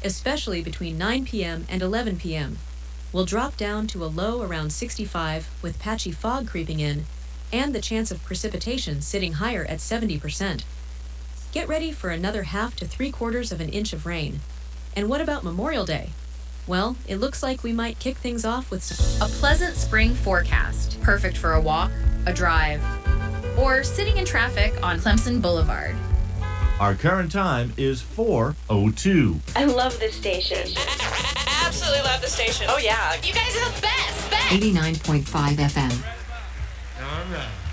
especially between 9 p.m. and 11 p.m. Will drop down to a low around 65 with patchy fog creeping in and the chance of precipitation sitting higher at 70%. Get ready for another half to 3/4 of an inch of rain. And what about Memorial Day? Well, it looks like we might kick things off with a pleasant spring forecast, perfect for a walk, a drive, or sitting in traffic on Clemson Boulevard. Our current time is 4:02. I love this station. Absolutely love the station. Oh, yeah. You guys are the best. 89.5 FM. All right.